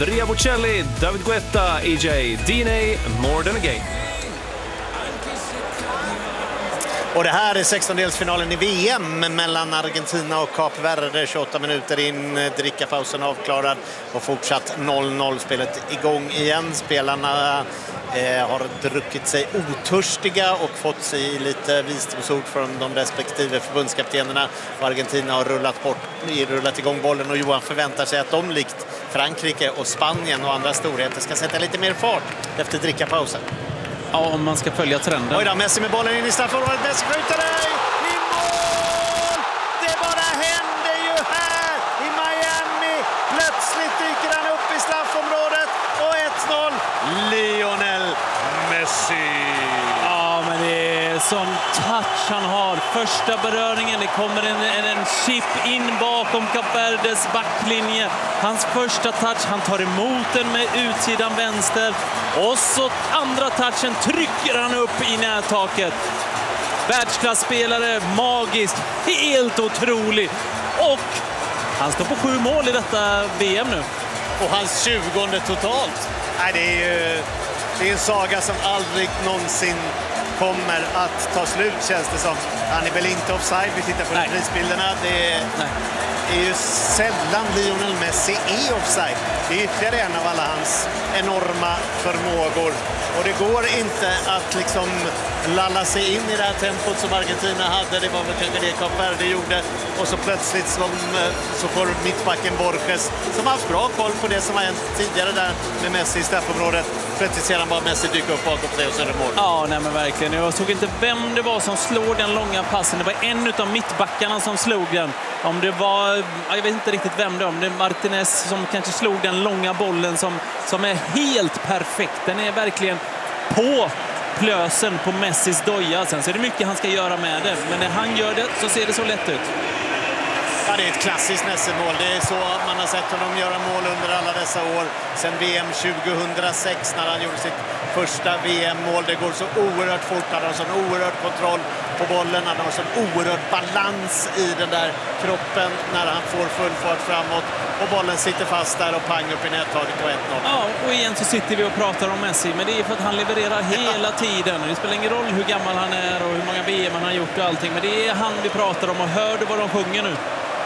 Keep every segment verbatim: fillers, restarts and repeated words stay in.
Ria Bocelli, David Guetta, E J, D N A, More Than a Game. Och det här är sextondelsfinalen i V M mellan Argentina och Kap Verde. tjugoåtta minuter in, drickapausen avklarad och fortsatt noll noll, spelet igång igen. Spelarna eh, har druckit sig otörstiga och fått sig lite visdomsord från de respektive förbundskaptenerna. Och Argentina har rullat, bort, rullat igång bollen och Johan förväntar sig att de likt Frankrike och Spanien och andra storheter ska sätta lite mer fart efter drickapausen. Ja, om man ska följa trenden. Oj då, Messi med bollen in i straffområdet. Messi skjuter dig i mål! Det bara händer ju här i Miami. Plötsligt dyker han upp i straffområdet och ett noll. Lionel Messi. Ja, men det är sån touch han har. Första beröringen, det kommer en, en, en chip in bakom Kap Verdes backlinje. Hans första touch, han tar emot den med utsidan vänster. Och så andra touchen trycker han upp i nättaket. Världsklasspelare, magiskt, helt otrolig. Och han står på sju mål i detta V M nu. Och hans tjugonde totalt. Nej, det är ju det är en saga som aldrig någonsin kommer att ta slut, känns det som. Han är väl inte offside, vi tittar på prisbilderna. Det är, är ju sällan Lionel Messi är offside. Det är ytterligare en av alla hans enorma förmågor. Och det går inte att liksom lalla sig in i det här tempot som Argentina hade. Det var väl kanske det Kap Verde gjorde. Och så plötsligt som, så får mittbacken Borges, som har haft bra koll på det som har hänt tidigare där med Messi i straffområdet. Plötsligt ser han bara Messi dyka upp bakom sig och så är det mål. Ja, nej men verkligen. Jag såg inte vem det var som slog den långa passen. Det var en av mittbackarna som slog den. Om det var, jag vet inte riktigt vem det var. Om det är Martinez som kanske slog den långa bollen som, som är helt perfekt. Den är verkligen på plösen på Messis doja. Sen så är det mycket han ska göra med det. Men när han gör det så ser det så lätt ut. Ja, det är ett klassiskt Messi-mål. Det är så man har sett honom göra mål under alla dessa år. Sen V M tjugohundrasex när han gjorde sitt första V M-mål. Det går så oerhört fort. Han har sån oerhört kontroll på bollen. Han har sån oerhört balans i den där kroppen när han får full fart framåt. Och bollen sitter fast där och pang upp i nättaget på ett noll. Ja, och igen så sitter vi och pratar om Messi. Men det är för att han levererar hela tiden. Det spelar ingen roll hur gammal han är och hur många V M han har gjort och allting. Men det är han vi pratar om, och hör du vad de sjunger nu?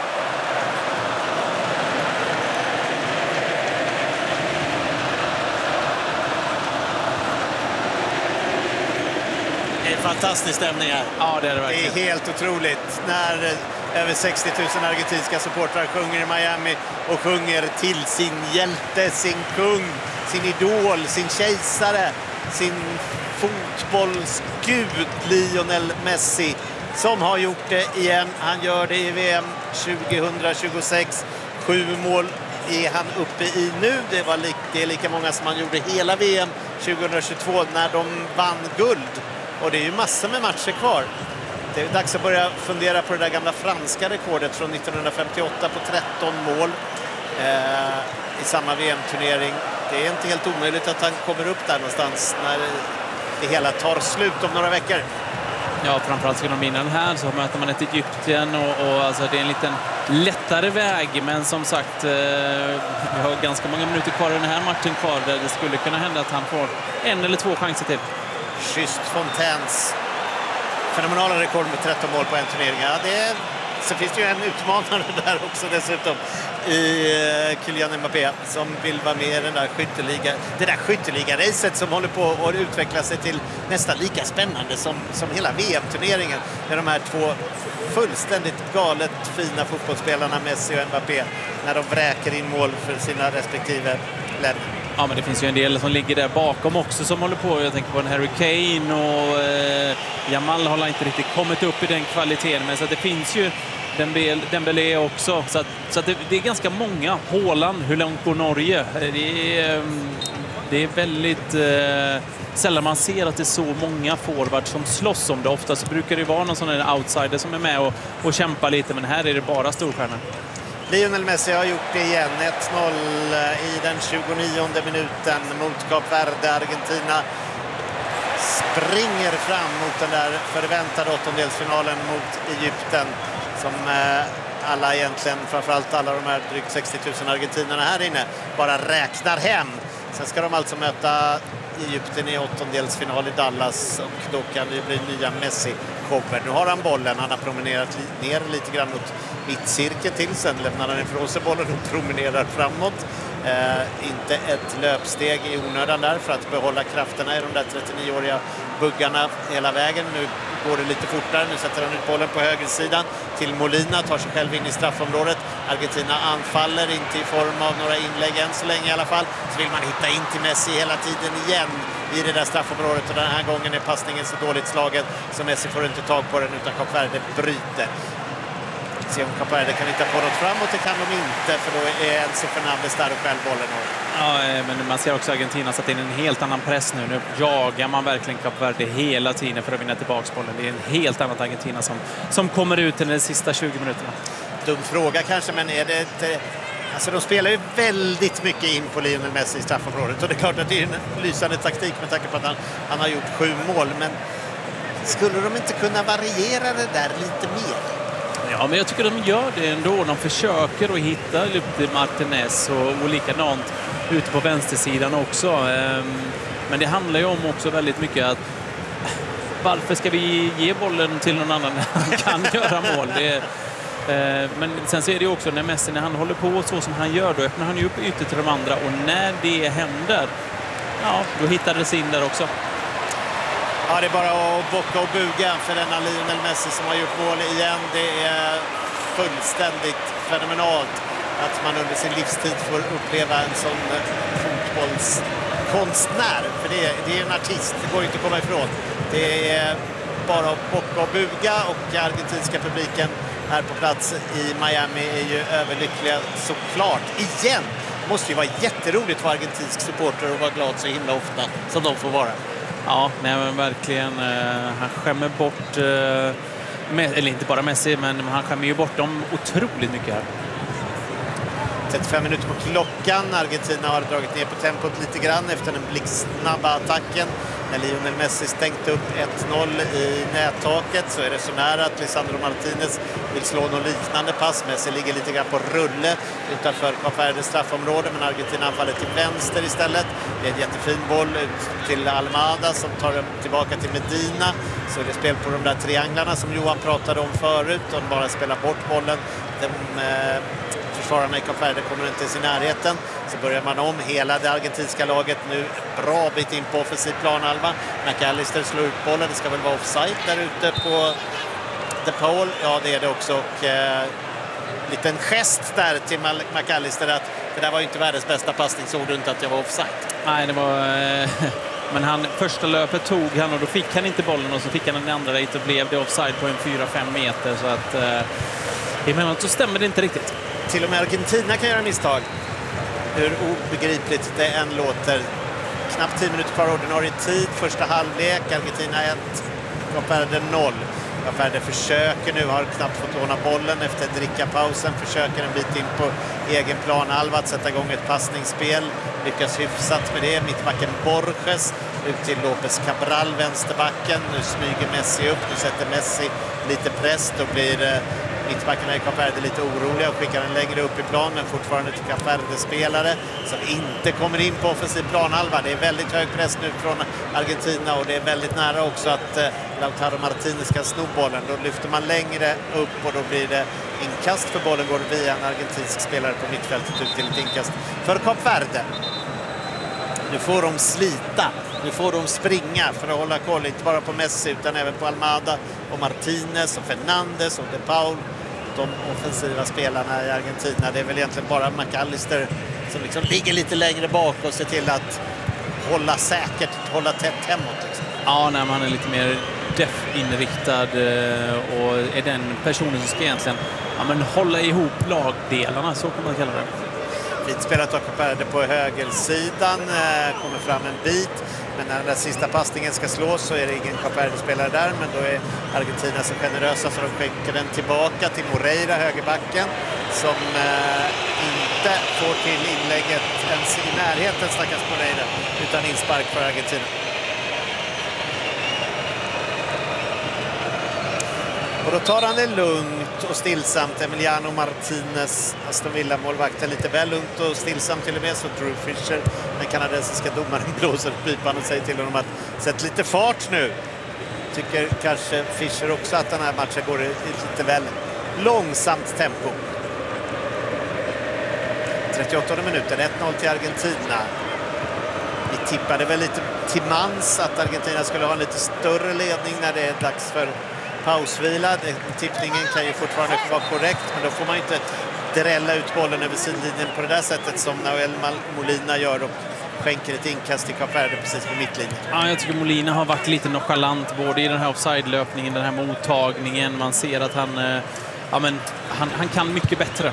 Fantastisk stämning här. Ja, det är det verkligen. Det är helt otroligt när över sextio tusen argentinska supportrar sjunger i Miami och sjunger till sin hjälte, sin kung, sin idol, sin kejsare, sin fotbollsgud Lionel Messi, som har gjort det igen. Han gör det i V M tjugohundratjugosex. Sju mål är han uppe i nu. Det var li- det är lika många som han gjorde hela V M tjugohundratjugotvå när de vann guld. Och det är ju massor med matcher kvar. Det är dags att börja fundera på det där gamla franska rekordet från nittonhundrafemtioåtta på tretton mål eh, i samma V M-turnering. Det är inte helt omöjligt att han kommer upp där någonstans när det hela tar slut om några veckor. Ja, framförallt ska de vinna den här så möter man ett Egypten och, och alltså det är en liten lättare väg, men som sagt eh, vi har ganska många minuter kvar i den här matchen kvar där det skulle kunna hända att han får en eller två chanser till. Just Fontaines fenomenala rekord med tretton mål på en turnering. Ja, det är, så finns det ju en utmanare där också dessutom i uh, Kylian Mbappé som vill vara med i den där skytteliga, det där skytteliga-racet som håller på att utveckla sig till nästan lika spännande som, som hela V M-turneringen med de här två fullständigt galet fina fotbollsspelarna Messi och Mbappé när de vräker in mål för sina respektive länder. Ja, men det finns ju en del som ligger där bakom också som håller på. Jag tänker på en Harry Kane och eh, Jamal har inte riktigt kommit upp i den kvaliteten. Men så att det finns ju Dembélé också. Så, att, så att det, det är ganska många. Haaland, hur långt går Norge? Det är, det är väldigt eh, sällan man ser att det är så många forwards som slåss om det. Ofta så brukar det vara någon sån här outsider som är med och, och kämpar lite. Men här är det bara storstjärnor. Lionel Messi har gjort det igen. ett noll i den tjugonionde minuten mot Kap Verde. Argentina springer fram mot den där förväntade åttondelsfinalen mot Egypten som eh, alla egentligen, framförallt alla de här drygt sextio tusen argentinarna här inne, bara räknar hem. Sen ska de alltså möta Egypten i åttondelsfinal i Dallas och då kan det bli nya Messi-shower. Nu har han bollen, han har promenerat li- ner lite grann mot mittcirkeln till, sen lämnar han ifrån sig bollen och promenerar framåt. Eh, inte ett löpsteg i onödan där för att behålla krafterna i de där trettionio-åriga buggarna hela vägen. Nu går det lite fortare, nu sätter han ut bollen på högersidan till Molina, tar sig själv in i straffområdet. Argentina anfaller, inte i form av några inlägg än så länge i alla fall. Så vill man hitta in till Messi hela tiden igen i det där straffområdet, och den här gången är passningen så dåligt slagen så Messi får inte tag på den utan Kap Verde bryter. Se om Kap Verde kan hitta på något framåt, det kan de inte, för då är Enzo Fernandez där och själv bollen. Ja, men man ser också Argentina satt in en helt annan press nu. Nu jagar man verkligen Kap Verde hela tiden för att vinna tillbaka bollen. Det är en helt annan Argentina som, som kommer ut i de sista tjugo minuterna. Dum fråga kanske, men är det ett... Alltså de spelar ju väldigt mycket in på Lionel Messi i straffområdet, och det är klart att det är en lysande taktik med tanke på att han, han har gjort sju mål, men skulle de inte kunna variera det där lite mer? Ja, men jag tycker de gör det ändå. De försöker att hitta lite Martinez och, och likadant ute på vänstersidan också. Men det handlar ju om också väldigt mycket att varför ska vi ge bollen till någon annan när han kan göra mål? Det är, men sen så är det ju också när Messi, när han håller på så som han gör, då öppnar han ju upp ytor till de andra, och när det händer, ja, då hittar det sig in där också. Ja, det är bara att bocka och buga för denna Lionel Messi som har gjort mål igen. Det är fullständigt fenomenalt att man under sin livstid får uppleva en sån fotbollskonstnär. För det är, det är en artist, det går inte att komma ifrån. Det är bara att bocka och buga, och argentinska publiken här på plats i Miami är ju överlyckliga såklart. Igen! Måste ju vara jätteroligt för argentinsk supporter att vara glad så himla ofta som de får vara. Ja, nej, men verkligen. Eh, han skämmer bort, eh, med, eller inte bara Messi, men han skämmer ju bort dem otroligt mycket här. trettiofem minuter på klockan. Argentina har dragit ner på tempot lite grann efter den blixtsnabba attacken. När Lionel Messi stängt upp ett noll i nättaket så är det så nära att Lisandro Martinez vill slå något liknande pass. Messi ligger lite grann på rulle utanför Kap Verdes straffområde, men Argentina anfaller till vänster istället. Det är en jättefin boll ut till Almada som tar den tillbaka till Medina. Så är det spel på de där trianglarna som Johan pratade om förut. De bara spelar bort bollen. De, eh, försvararna i Kap Verde kommer inte i sin närheten. Så börjar man om hela det argentinska laget nu bra bit in på offensiv planhalva. McAllister slår ut bollen. Det ska väl vara offside där ute på De Paul. Ja, det är det också. Och eh, liten gest där till McAllister att det där var ju inte världens bästa passning, såg du inte att jag var offside? Nej, det var... Eh, men han, första löpet tog han och då fick han inte bollen, och så fick han den andra dit och blev det offside på en fyra fem meter. Så att eh, emellanåt så stämmer det inte riktigt. Till och med Argentina kan göra misstag. Hur obegripligt det än låter. Knappt tio minuter kvar ordinarie tid. Första halvlek. Argentina ett. Kap Verde noll. Kap Verde försöker nu. Har knappt fått låna bollen efter drickapausen. Försöker en bit in på egen planhalva att sätta igång ett passningsspel. Lyckas hyfsat med det. Mittbacken Borges. Ut till Lopez Cabral, vänsterbacken. Nu smyger Messi upp. Nu sätter Messi lite press. Då blir mittbackarna i Kap Verde lite oroliga och skickar den längre upp i plan, men fortfarande till Kap Verde-spelare som inte kommer in på offensiv planhalva. Det är väldigt hög press nu från Argentina, och det är väldigt nära också att eh, Lautaro Martinez kan sno bollen. Då lyfter man längre upp och då blir det inkast, för bollen går via en argentinsk spelare på mittfältet ut till ett inkast för Kap Verde. Nu får de slita. Nu får de springa för att hålla koll, inte bara på Messi utan även på Almada och Martinez och Fernandes och De Paul. De offensiva spelarna i Argentina. Det är väl egentligen bara McAllister som liksom ligger lite längre bak och ser till att hålla säkert, hålla tätt hemåt. Liksom. Ja, när man är lite mer def-inriktad och är den personen som ska egentligen ja, men hålla ihop lagdelarna, så kan man kalla det. Fint spelat av Kap Verde på högersidan, kommer fram en bit, men när den där sista passningen ska slås så är det ingen Kap Verde-spelare där, men då är Argentina så generösa så de skickar den tillbaka till Moreira, högerbacken, som eh, inte får till inlägget ens i närheten, stackars Moreira, utan inspark för Argentina. Och då tar han det lugnt och stillsamt. Emiliano Martinez, Aston Villa-målvakten, lite väl lugnt och stillsamt till och med. Så Drew Fisher, den kanadensiska domaren, blåser pipan och säger till honom att sätt lite fart nu. Tycker kanske Fisher också att den här matchen går i lite väl långsamt tempo. trettioåttonde minuten, ett noll till Argentina. Vi tippade väl lite till mans att Argentina skulle ha en lite större ledning när det är dags för pausvila. Tippningen kan ju fortfarande vara korrekt, men då får man ju inte drälla ut bollen över sidlinjen på det där sättet som Nahuel Molina gör och skänker ett inkast till Kap Verde precis på mittlinjen. Ja, jag tycker Molina har varit lite nonchalant både i den här offside-löpningen, den här mottagningen. Man ser att han, ja, men, han, han kan mycket bättre.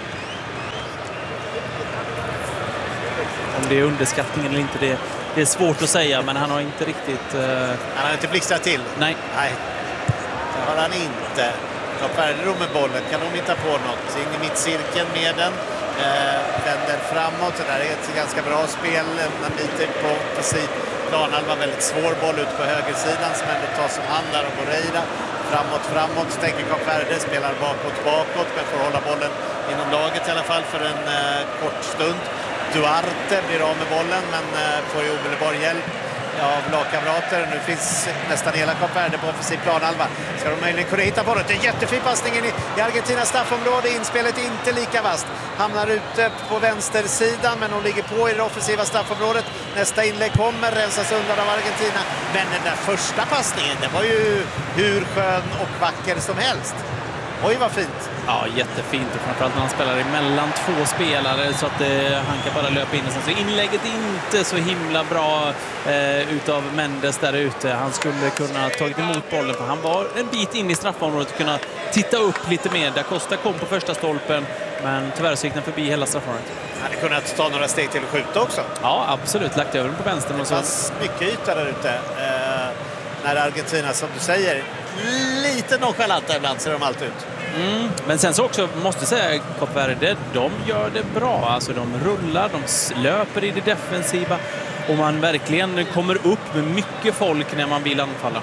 Om det är underskattning eller inte, det, det är svårt att säga, men han har inte riktigt... Uh... Han har inte blixtrat till. Nej. Nej, det har han inte. Kap Verde med bollen, kan de hitta på något? In i mittcirkeln med den. Eh, vänder framåt, det där är ett ganska bra spel. En bit på precis planhalva, väldigt svår boll ut på högersidan som ändå tas som hand där av Moreira. Framåt, framåt, tänker Kap Verde, spelar bakåt, bakåt, men får hålla bollen inom laget i alla fall för en eh, kort stund. Duarte blir av med bollen, men eh, får ju omedelbar hjälp av lagkamrater. Nu finns nästan hela Kap Verde på offensiv planhalva. Ska de möjligen kunna hitta bollen? Det är en jättefin passning in i, i Argentinas straffområde. Inspelet är inte lika vast. Hamnar ute på vänstersidan, men hon ligger på i det offensiva straffområdet. Nästa inlägg kommer, rensas undan av Argentina. Men den där första passningen, det var ju hur skön och vacker som helst. Oj, vad fint. Ja, jättefint. Och framförallt när han spelar emellan två spelare så att eh, han kan bara löpa in. Så inlägget är inte så himla bra eh, utav Mendes där ute. Han skulle kunna tagit emot bollen, för han var en bit in i straffområdet och kunna titta upp lite mer. Da Costa kom på första stolpen, men tyvärr så gick den förbi hela straffområdet. Han hade kunnat ta några steg till att skjuta också. Ja, absolut. Lagt över den på vänstern. Det fanns mycket yta där ute. Eh, när Argentina, som du säger, lite nonchalanta ibland ser de allt ut. Mm. Men sen så också måste jag säga Kap Verde, de gör det bra. Alltså de rullar, de löper i det defensiva och man verkligen kommer upp med mycket folk när man vill anfalla.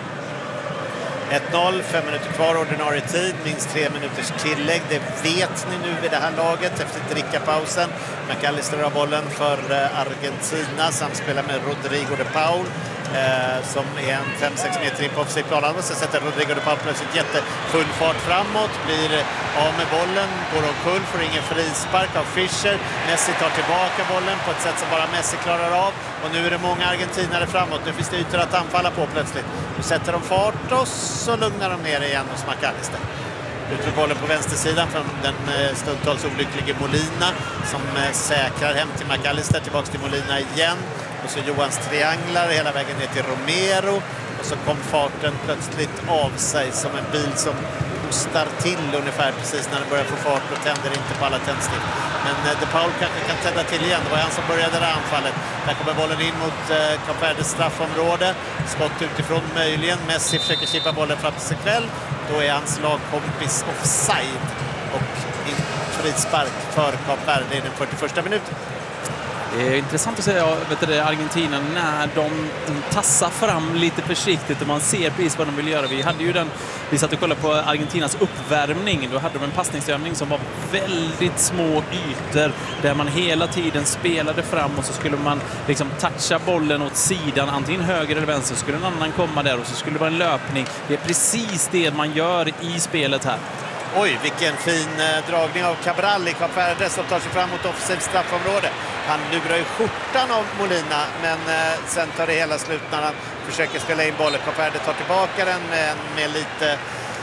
ett noll, fem minuter kvar ordinarie tid, minst tre minuters tillägg. Det vet ni nu vid det här laget efter drickapausen. McAllister har bollen för Argentina, samspelar med Rodrigo de Paul. Eh, som är en fem sex meter in på offensiv plan. Så sätter Rodrigo de Paul plötsligt jättefull fart framåt, blir av med bollen, går omkull, får ingen frispark av Fischer. Messi tar tillbaka bollen på ett sätt som bara Messi klarar av, och nu är det många argentinare framåt. Nu finns det ytor att anfalla på plötsligt. Nu sätter de fart och så lugnar de ner igen hos McAllister. Ut med bollen på vänstersidan från den stundtals olycklige Molina som säkrar hem till McAllister, tillbaka till Molina igen. Och så Johans trianglar hela vägen ner till Romero. Och så kom farten plötsligt av sig som en bil som hostar till ungefär precis när den börjar få fart och tänder inte på alla tändstift. Men De Paul kanske kan tända till igen. Det var han som började det här anfallet. Där kommer bollen in mot eh, Kap Verdes straffområde. Skott utifrån möjligen. Messi försöker chippa bollen fram till sig själv. Då är hans lagkompis offside. Och frispark för Kap Verde i den fyrtioförsta minuten. Det är intressant att säga, vet du, Argentina när de tassar fram lite försiktigt och man ser precis vad de vill göra. Vi hade ju den, vi satt och kollade på Argentinas uppvärmning. Då hade de en passningsövning som var väldigt små ytor där man hela tiden spelade fram och så skulle man liksom toucha bollen åt sidan, antingen höger eller vänster, så skulle en annan komma där och så skulle det vara en löpning. Det är precis det man gör i spelet här. Oj, vilken fin eh, dragning av Cabral i Kap Verde som tar sig fram mot offensivt straffområde. Han lurar ju skjortan av Molina, men eh, sen tar det hela slut när han försöker spela in bollen. Kap Verde tar tillbaka den med, med lite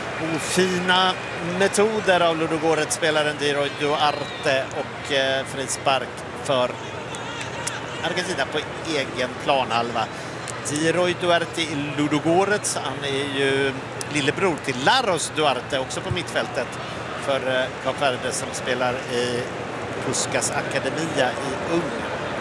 ofina metoder av Ludogorets-spelaren Diroy Duarte och eh, frispark för Argentina på egen planhalva. Diroy Duarte i Ludogorets, han är ju lillebror till Laros Duarte, också på mittfältet för Kap Verde, som spelar i Puskas Akademia i Ungern.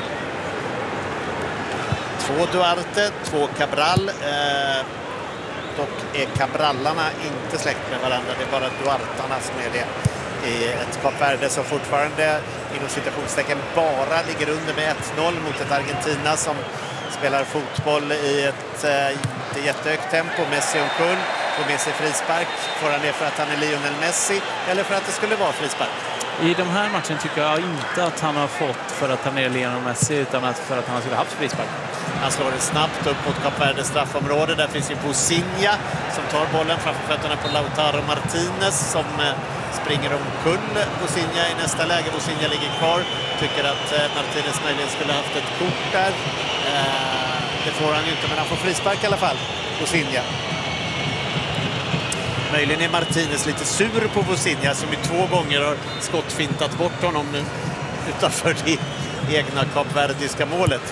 Två Duarte, två Cabral. Eh, dock är Cabrallarna inte släkt med varandra, det är bara Duartarna som är det. I ett Kap Verde som fortfarande inom citationstecken bara ligger under med ett noll mot ett Argentina som spelar fotboll i ett eh, jättehögt tempo. Messi omkull, får med sig frispark. Får han det för att han är Lionel Messi eller för att det skulle vara frispark? I de här matchen tycker jag inte att han har fått för att han är Lionel Messi utan att för att han skulle ha haft frispark. Han slår det snabbt upp mot Kap Verdes straffområde. Där finns ju Bosinha som tar bollen framför fötterna på Lautaro Martinez som eh, springer omkull Bosinha i nästa läge. Bosinha ligger kvar. Tycker att eh, Martinez möjligen skulle ha haft ett kort där. Eh, det får han ju inte, men han får frispark i alla fall. Bosinha. Möjligen är Martinez lite sur på Bosinha som ju två gånger har skottfintat bort honom nu utanför det egna kapverdiska målet.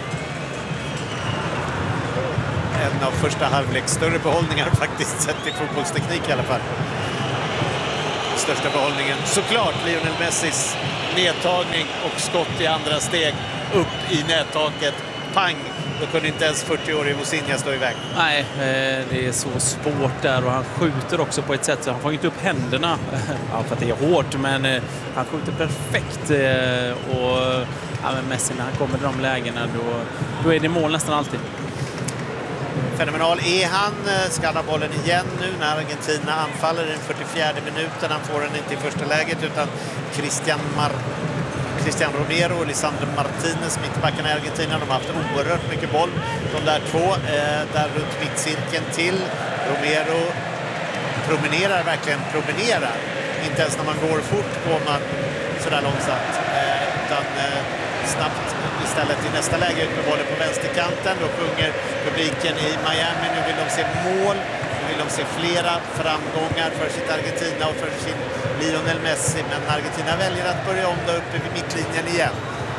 En av första halvleks större behållningar faktiskt sett i fotbollsteknik i alla fall. Största behållningen såklart Lionel Messis nedtagning och skott i andra steg upp i nättaket. Pang! Då kunde inte ens fyrtio-årig Bosinha stå iväg. Nej, det är så svårt där och han skjuter också på ett sätt så han får inte upp händerna. Ja, för att det är hårt, men han skjuter perfekt. Och ja, men Messi när han kommer till de lägena då, då är det mål nästan alltid. Fenomenal är han. Ska han ha bollen igen nu när Argentina anfaller i den fyrtiofjärde minuten. Han får den inte i första läget utan Christian Mar- Christian Romero och Lisandro Martinez, mittbackarna i Argentina. De har haft oerhört mycket boll. De där två, eh, där runt mittcirkeln till. Romero promenerar, verkligen promenerar. Inte ens när man går fort går man sådär långsamt. Eh, utan eh, snabbt istället i nästa läge ut med bollen på vänsterkanten. Då sjunger publiken i Miami. Nu vill de se mål. Nu vill de se flera framgångar för sitt Argentina och för sin Lionel Messi. Men Argentina väljer att börja om då uppe vid mittlinjen igen.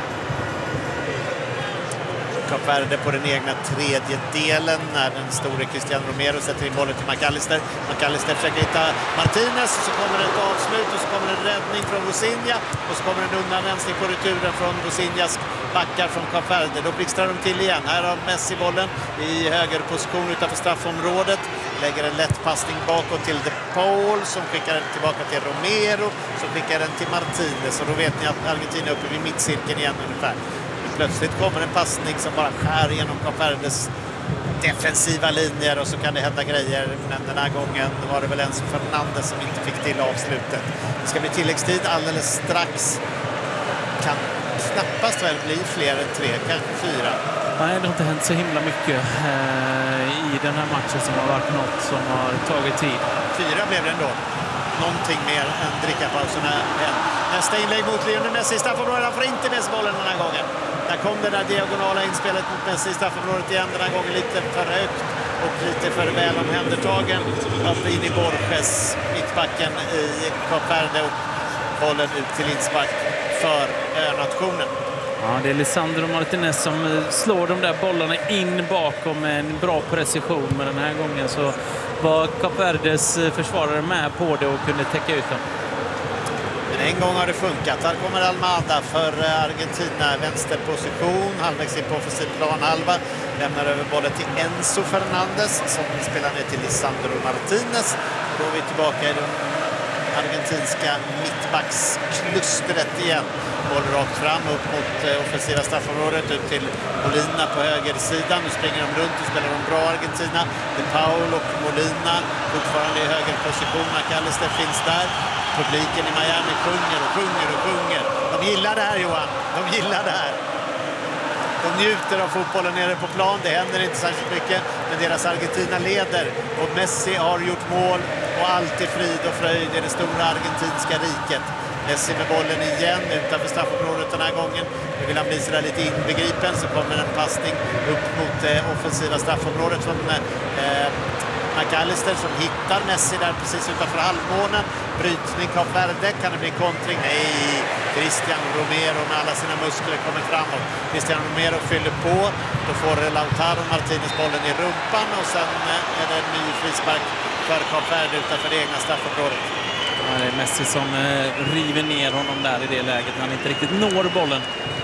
Kap Verde på den egna tredje delen när den store Christian Romero sätter in bollen till McAllister. McAllister försöker hitta Martinez och så kommer det ett avslut och så kommer en räddning från Bosinha och så kommer en undanrensning på returen från Bosinhas backar från Kap Verde. Då blixtrar de till igen. Här har Messi bollen i högerposition utanför straffområdet. Lägger en lätt passning bakåt till De Paul som skickar den tillbaka till Romero som skickar den till Martinez. Och då vet ni att Argentina är uppe vid mittcirkeln igen ungefär. Plötsligt kommer en passning som bara skär genom Kap Verdes defensiva linjer och så kan det hända grejer. Men den här gången var det väl Enzo Fernandez som inte fick till avslutet. Det ska bli tilläggstid alldeles strax. Kan knappast väl bli fler än tre, kanske fyra. Nej, det har inte hänt så himla mycket eh, i den här matchen som har varit något som har tagit tid. Fyra blev det ändå. Någonting mer än drickapauserna. Nästa inlägg mot Lionel Messi i straffområdet. Han får inte med sig bollen den här gången. Där kom det där diagonala inspelet mot Messi i straffområdet igen. Den här gången lite för högt och lite för väl omhändertagen. Upp in i Borges, mittbacken i Kap Verde och bollen ut till inspark för önationen. Ja, det är Lisandro Martinez som slår de där bollarna in bakom med en bra precision. Men den här gången så var Kap Verdes försvarare med på det och kunde täcka ut dem. Men en gång har det funkat. Här kommer Almada för Argentina. Vänsterposition, halvvägs in på offensiv planhalva. Lämnar över bollen till Enzo Fernandez som spelar ner till Lisandro Martinez. Då är vi tillbaka i den argentinska mittbacksklustret igen. Boll rakt fram upp mot offensiva straffområdet ut till Molina på högersidan. Nu springer de runt och spelar de bra Argentina. De Paul och Molina fortfarande i högerposition. McAllister finns där. Publiken i Miami sjunger och sjunger och sjunger. De gillar det här, Johan. De gillar det här. De njuter av fotbollen nere på plan. Det händer inte särskilt mycket. Men deras Argentina leder. Och Messi har gjort mål. Och allt är frid och fröjd i det stora argentinska riket. Messi med bollen igen utanför straffområdet den här gången. Nu vill han bli sådär lite inbegripen. Så kommer en passning upp mot eh, offensiva straffområdet från eh, McAllister som hittar Messi där precis utanför halvmånen. Brytning Kap Verde, kan det bli kontring? Nej, Christian Romero med alla sina muskler kommer framåt. Christian Romero fyller på, då får Lautaro Martinez bollen i rumpan och sen är det en ny frispark för Kap Verde utanför det egna straffområdet. Ja, det är Messi som eh, river ner honom där i det läget när han inte riktigt når bollen.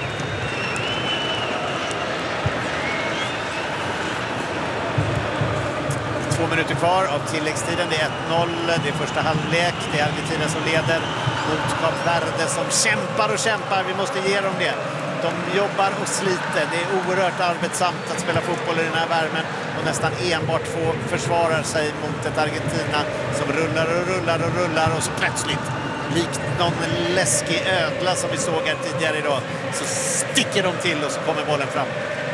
Två minuter kvar av tilläggstiden. Det är ett noll. Det är första halvlek. Det är Argentina som leder mot Kap Verde som kämpar och kämpar. Vi måste ge dem det. De jobbar och sliter. Det är oerhört arbetsamt att spela fotboll i den här värmen och nästan enbart få försvara sig mot ett Argentina som rullar och rullar och rullar och så plötsligt, likt någon läskig ödla som vi såg här tidigare idag, så sticker de till och så kommer bollen fram.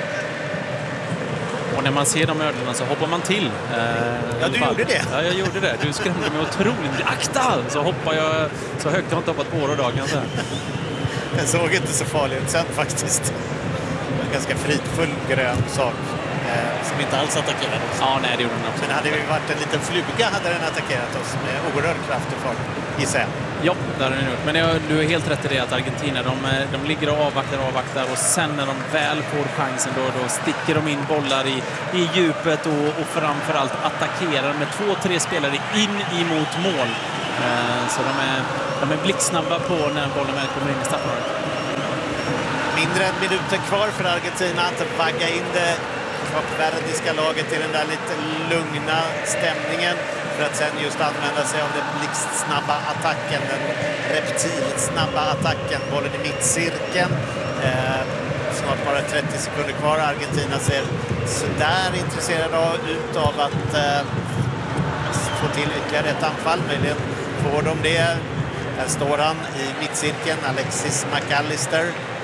Och när man ser de ödlorna så hoppar man till. Eh, ja, du gjorde det. Ja, jag gjorde det. Du skrämde mig otroligt. Akta! Så hoppar jag så högt jag inte hoppat på år och dag, kan jag säga. Den såg inte så farlig ut sen faktiskt. En ganska fridfull grön sak eh, som inte alls attackerade oss. Ja, nej, det gjorde den också. Men hade vi varit en liten fluga hade den attackerat oss med oerhörd kraft och fart, gissar jag. Ja, det har den gjort. Men jag, du är helt rätt i det att Argentina, de, de ligger och avvaktar och avvaktar och sen när de väl får chansen då, då sticker de in bollar i, i djupet och, och framförallt attackerar med två, tre spelare in emot mål. Eh, så de är, de är blixtsnabba på när bollen väl kommer in i straffområdet. Mindre än minuten kvar för Argentina att vagga in det kapverdiska laget i den där lite lugna stämningen för att sen just använda sig av den blixtsnabba attacken, den reptilsnabba attacken, bollen i mittcirkeln. Eh, snart bara trettio sekunder kvar. Argentina ser sådär intresserade ut av att eh, få till ytterligare ett anfall. Möjligen får de det. Här står han i mittcirkeln, Alexis McAllister.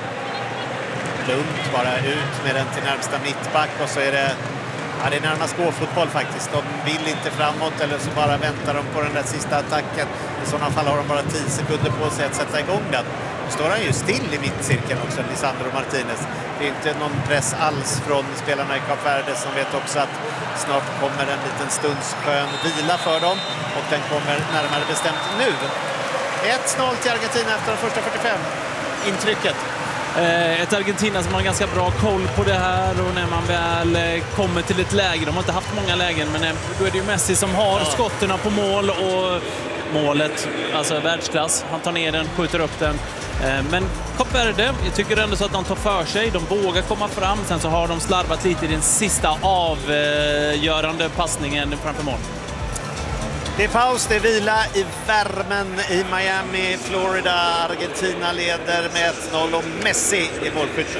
Lugnt bara ut med den till närmsta mittback och så är det, ja, det är närmast gåfotboll faktiskt. De vill inte framåt eller så bara väntar de på den där sista attacken. I sådana fall har de bara tio sekunder på sig att sätta igång den. Nu står han ju still i mittcirkeln också, Lisandro Martinez. Det är inte någon press alls från spelarna i Kap Verde som vet också att snart kommer en liten stunds skön vila för dem och den kommer närmare bestämt nu. ett noll till Argentina efter de första fyrtiofem. Intrycket. Ett Argentina som har ganska bra koll på det här och när man väl kommer till ett läge, de har inte haft många lägen, men då är det ju Messi som har ja. skotterna på mål och målet, alltså världsklass. Han tar ner den, skjuter upp den. Men Kap Verde, jag tycker ändå så att de tar för sig, de vågar komma fram, sen så har de slarvat lite i den sista avgörande passningen framför mål. Det är paus, det är vila i värmen i Miami, Florida. Argentina leder med ett noll och Messi i målskytten.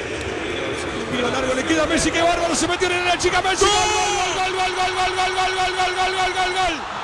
Messi, que bárbaro, se metió en la chica Messi. Gol, gol, gol, gol, gol, gol, gol, gol, gol, gol, gol, gol, gol, gol, gol.